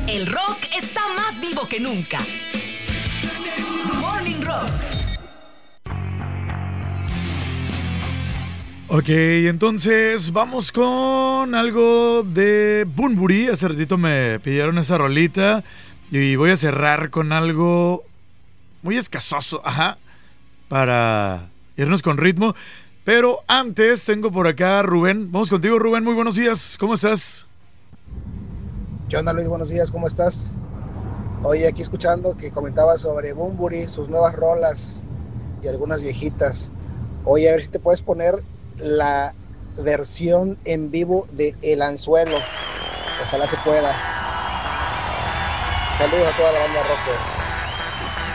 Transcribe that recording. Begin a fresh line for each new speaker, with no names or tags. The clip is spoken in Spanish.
El rock está más vivo que nunca. Morning Rock.
Ok, entonces vamos con algo de Bunbury. Hace ratito me pidieron esa rolita y voy a cerrar con algo muy escasoso, para irnos con ritmo. Pero antes tengo por acá a Rubén. Vamos contigo, Rubén. Muy buenos días. ¿Cómo estás?
¿Qué onda, Luis? Buenos días, ¿cómo estás? Oye, aquí escuchando que comentabas sobre Bunbury, sus nuevas rolas y algunas viejitas. Oye, a ver si te puedes poner la versión en vivo de El Anzuelo. Ojalá se pueda. Saludos a toda la banda rocker.